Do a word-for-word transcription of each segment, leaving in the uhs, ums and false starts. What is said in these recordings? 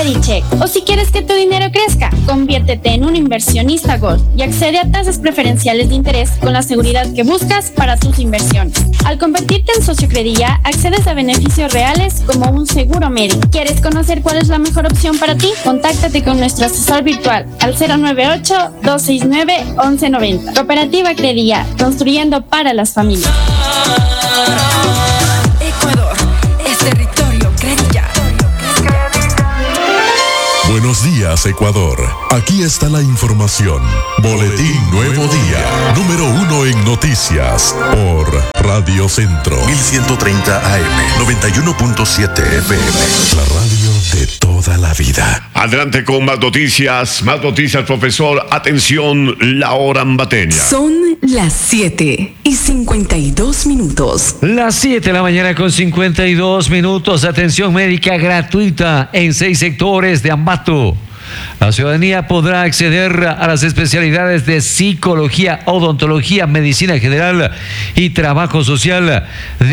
Check. O si quieres que tu dinero crezca, conviértete en un inversionista Gold y accede a tasas preferenciales de interés con la seguridad que buscas para tus inversiones. Al convertirte en socio Credilla, accedes a beneficios reales como un seguro médico. ¿Quieres conocer cuál es la mejor opción para ti? Contáctate con nuestro asesor virtual al cero nueve ocho, dos seis nueve, once noventa. Cooperativa Credilla, construyendo para las familias. Ecuador es territorio Credilla. Buenos días, Ecuador. Aquí está la información. Boletín Nuevo Día, número uno en noticias, por Radio Centro. mil ciento treinta A M, noventa y uno punto siete F M. La radio de toda la vida. Adelante con más noticias. Más noticias, profesor. Atención, la hora ambateña. Son las siete y cincuenta y dos minutos. Las siete de la mañana con cincuenta y dos minutos. Atención médica gratuita en seis sectores de Ambato. La ciudadanía podrá acceder a las especialidades de psicología, odontología, medicina general y trabajo social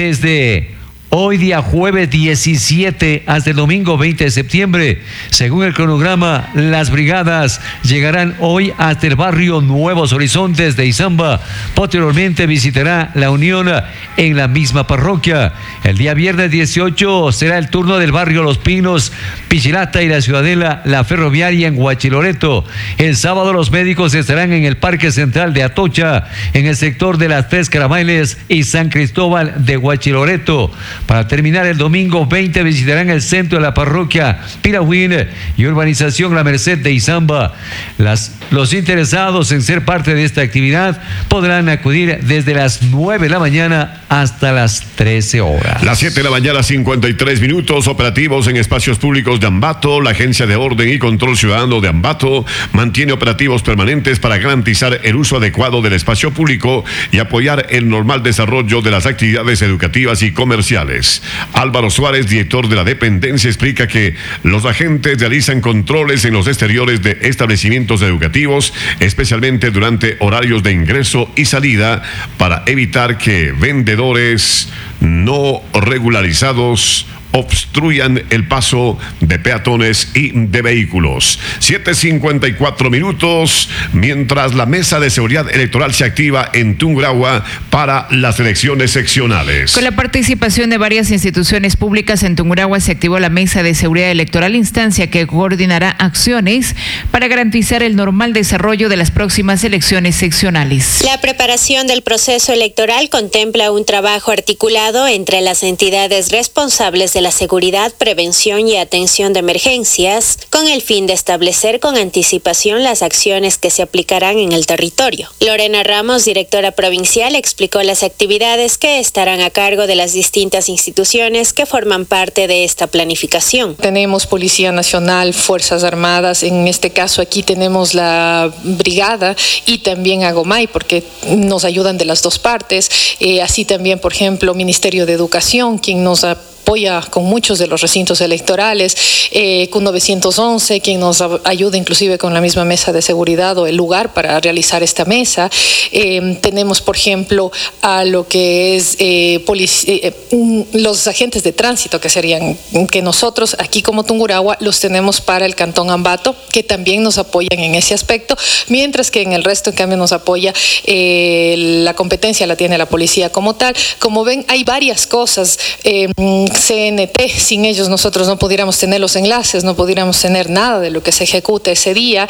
desde hoy día jueves diecisiete hasta el domingo veinte de septiembre. Según el cronograma, las brigadas llegarán hoy hasta el barrio Nuevos Horizontes de Izamba. Posteriormente visitará La Unión en la misma parroquia. El día viernes dieciocho será el turno del barrio Los Pinos, Pichilata y la Ciudadela, La Ferroviaria en Huachiloreto. El sábado los médicos estarán en el Parque Central de Atocha, en el sector de las Tres Caramailes y San Cristóbal de Huachiloreto. Para terminar, el domingo veinte visitarán el centro de la parroquia Pirahuín y urbanización La Merced de Izamba. Las, los interesados en ser parte de esta actividad podrán acudir desde las nueve de la mañana hasta las trece horas. Las siete de la mañana, cincuenta y tres minutos, operativos en espacios públicos de Ambato. La Agencia de Orden y Control Ciudadano de Ambato mantiene operativos permanentes para garantizar el uso adecuado del espacio público y apoyar el normal desarrollo de las actividades educativas y comerciales. Álvaro Suárez, director de la dependencia, explica que los agentes realizan controles en los exteriores de establecimientos educativos, especialmente durante horarios de ingreso y salida, para evitar que vendedores no regularizados obstruyan el paso de peatones y de vehículos. siete cincuenta y cuatro minutos, mientras la Mesa de Seguridad Electoral se activa en Tungurahua para las elecciones seccionales. Con la participación de varias instituciones públicas en Tungurahua se activó la Mesa de Seguridad Electoral, instancia que coordinará acciones para garantizar el normal desarrollo de las próximas elecciones seccionales. La preparación del proceso electoral contempla un trabajo articulado entre las entidades responsables de la seguridad, prevención y atención de emergencias, con el fin de establecer con anticipación las acciones que se aplicarán en el territorio. Lorena Ramos, directora provincial, explicó las actividades que estarán a cargo de las distintas instituciones que forman parte de esta planificación. Tenemos Policía Nacional, Fuerzas Armadas, en este caso aquí tenemos la Brigada y también Agomay, porque nos ayudan de las dos partes, eh, así también, por ejemplo, Ministerio de Educación, quien nos ha apoya con muchos de los recintos electorales, eh, Q novecientos once, quien nos ayuda inclusive con la misma mesa de seguridad o el lugar para realizar esta mesa. Eh, tenemos, por ejemplo, a lo que es eh, polic- eh, los agentes de tránsito, que serían, que nosotros aquí como Tungurahua los tenemos para el Cantón Ambato, que también nos apoyan en ese aspecto, mientras que en el resto, en cambio, nos apoya eh, la competencia la tiene la policía como tal. Como ven, hay varias cosas. Eh, C N T, sin ellos nosotros no pudiéramos tener los enlaces, no pudiéramos tener nada de lo que se ejecuta ese día.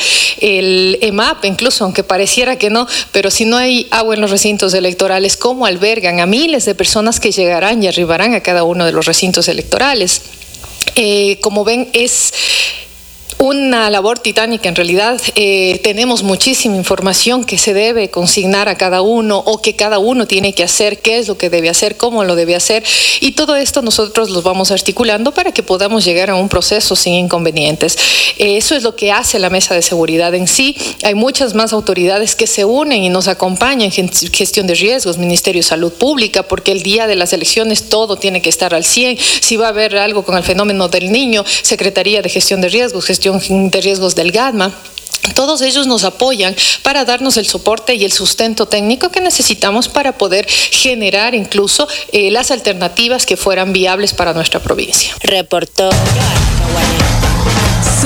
El E M A P, incluso, aunque pareciera que no, pero si no hay agua en los recintos electorales, ¿cómo albergan a miles de personas que llegarán y arribarán a cada uno de los recintos electorales? Eh, como ven, es una labor titánica en realidad. Eh, tenemos muchísima información que se debe consignar a cada uno o que cada uno tiene que hacer, qué es lo que debe hacer, cómo lo debe hacer, y todo esto nosotros los vamos articulando para que podamos llegar a un proceso sin inconvenientes. Eh, eso es lo que hace la mesa de seguridad en sí. Hay muchas más autoridades que se unen y nos acompañan en gestión de riesgos, Ministerio de Salud Pública, porque el día de las elecciones todo tiene que estar al cien. Si va a haber algo con el fenómeno del niño, Secretaría de Gestión de Riesgos, Gestión de Riesgos del GADMA. Todos ellos nos apoyan para darnos el soporte y el sustento técnico que necesitamos para poder generar incluso eh, las alternativas que fueran viables para nuestra provincia. Reportó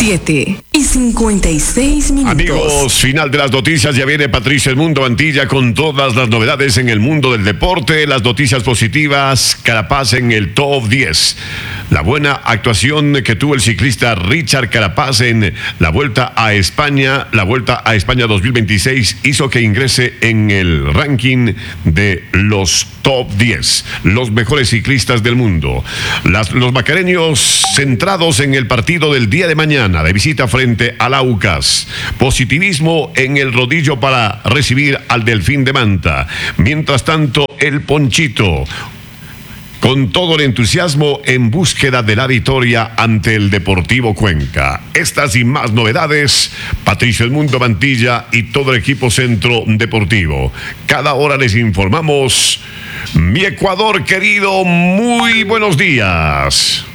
siete y cincuenta y seis minutos. Amigos, final de las noticias. Ya viene Patricio El Mundo Mantilla con todas las novedades en el mundo del deporte. Las noticias positivas. Carapaz en el top diez. La buena actuación que tuvo el ciclista Richard Carapaz en la Vuelta a España, la Vuelta a España dos mil veintiséis, hizo que ingrese en el ranking de los top diez, los mejores ciclistas del mundo. Las, los macareños centrados en el partido del día de mañana, de visita frente al Aucas. Positivismo en el rodillo para recibir al Delfín de Manta. Mientras tanto, el Ponchito, con todo el entusiasmo en búsqueda de la victoria ante el Deportivo Cuenca. Estas y más novedades, Patricio El Mundo Mantilla y todo el equipo Centro Deportivo. Cada hora les informamos. Mi Ecuador querido, muy buenos días.